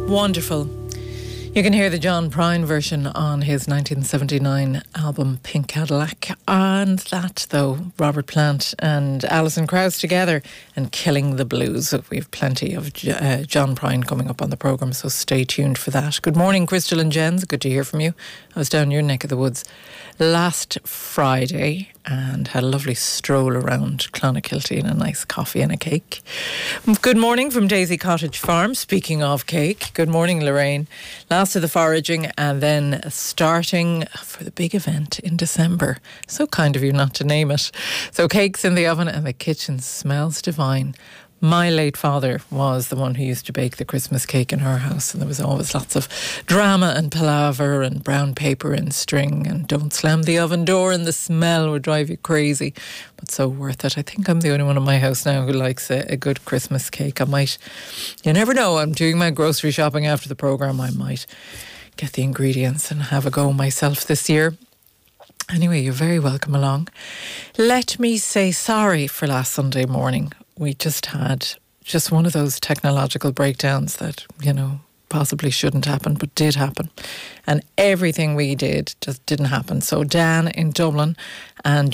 Wonderful. You can hear the John Prine version on his 1979 album Pink Cadillac. And that, though, Robert Plant and Alison Krauss together and Killing the Blues. We have plenty of John Prine coming up on the programme, so stay tuned for that. Good morning, Crystal and Jens. Good to hear from you. I was down your neck of the woods last Friday and had a lovely stroll around Clonakilty and a nice coffee and a cake. Good morning from Daisy Cottage Farm. Speaking of cake, good morning, Lorraine. Last of the foraging and then starting for the big event in December. So kind of you not to name it. So cakes in the oven and the kitchen smells divine. My late father was the one who used to bake the Christmas cake in our house, and there was always lots of drama and palaver and brown paper and string and don't slam the oven door and the smell would drive you crazy, but so worth it. I think I'm the only one in my house now who likes a good Christmas cake. I might, you never know, I'm doing my grocery shopping after the programme, I might get the ingredients and have a go myself this year. Anyway, you're very welcome along. Let me say sorry for last Sunday morning. We just had one of those technological breakdowns that, you know, possibly shouldn't happen, but did happen. And everything we did just didn't happen. So Dan in Dublin and